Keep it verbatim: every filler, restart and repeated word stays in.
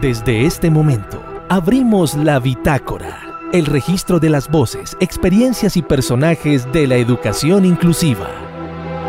Desde este momento, abrimos la bitácora, el registro de las voces, experiencias y personajes de la educación inclusiva.